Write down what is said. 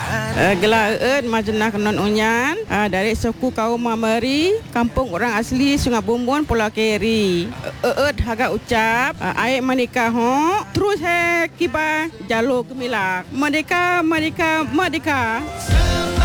Gelar Majnah Kenon Unyan dari suku kaum Mameri, kampung orang asli Sungai Bumbun, Pulau Keri. Agak ucap air menikah terus kibar jalur Gemilang. Merdeka, merdeka, merdeka.